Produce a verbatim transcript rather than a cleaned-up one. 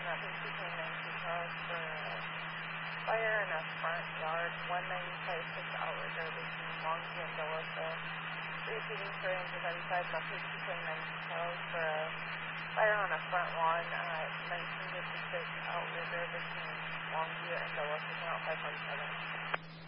that is between nineteen calls for uh, fire in a front yard, one ninety-five six Outrigger between Longview and Duluth. Receiving for Ranger thirty-five, message between nineteen calls for a fire on a front lawn at nineteen fifty-six Outrigger between Longview and Duluth, account five forty-seven.